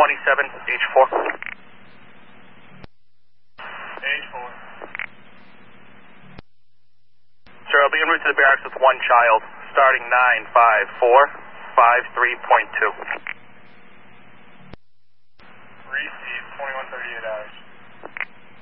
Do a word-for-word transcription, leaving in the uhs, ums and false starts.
twenty-seven, H four. H four. Sir, I'll be en route to the barracks with one child, starting nine five four five three point two.